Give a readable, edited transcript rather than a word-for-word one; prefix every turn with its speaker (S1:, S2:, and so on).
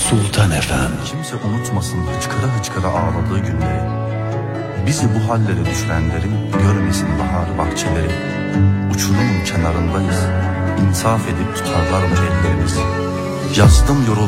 S1: Sultan Efendi.
S2: Kimse unutmasın hıçkıra hıçkıra ağladığı günleri. Bizi bu hallere düşürenlerin görmesin bahar bahçeleri. Uçurumun kenarındayız. İnsaf edip tutarlar mı ellerimizi? Yazdım yoruldum.